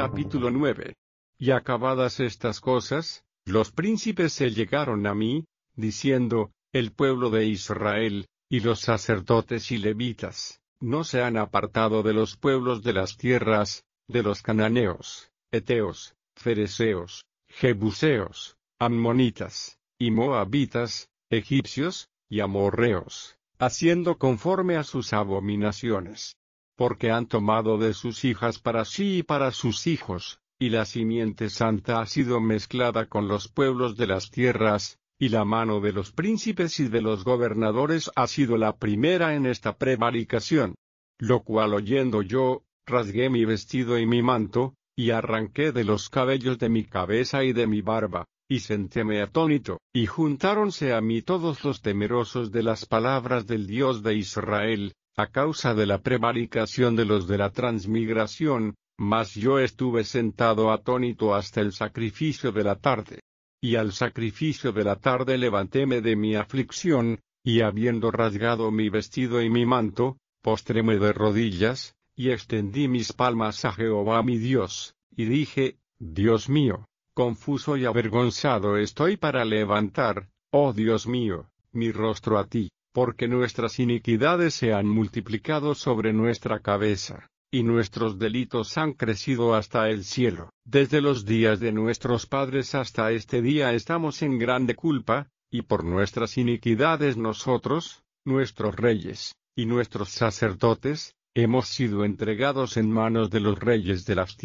Capítulo 9. Y acabadas estas cosas, los príncipes se llegaron a mí, diciendo, el pueblo de Israel, y los sacerdotes y levitas, no se han apartado de los pueblos de las tierras, de los cananeos, heteos, fereceos, jebuseos, ammonitas, y moabitas, egipcios, y amorreos, haciendo conforme a sus abominaciones. Porque han tomado de sus hijas para sí y para sus hijos, y la simiente santa ha sido mezclada con los pueblos de las tierras, y la mano de los príncipes y de los gobernadores ha sido la primera en esta prevaricación. Lo cual oyendo yo, rasgué mi vestido y mi manto, y arranqué de los cabellos de mi cabeza y de mi barba, y sentéme atónito, y juntáronse a mí todos los temerosos de las palabras del Dios de Israel, a causa de la prevaricación de los de la transmigración, mas yo estuve sentado atónito hasta el sacrificio de la tarde. Y al sacrificio de la tarde levantéme de mi aflicción, y habiendo rasgado mi vestido y mi manto, postréme de rodillas, y extendí mis palmas a Jehová mi Dios, y dije, Dios mío, confuso y avergonzado estoy para levantar, oh Dios mío, mi rostro a ti, porque nuestras iniquidades se han multiplicado sobre nuestra cabeza, y nuestros delitos han crecido hasta el cielo. Desde los días de nuestros padres hasta este día estamos en grande culpa, y por nuestras iniquidades nosotros, nuestros reyes, y nuestros sacerdotes, hemos sido entregados en manos de los reyes de las tierras.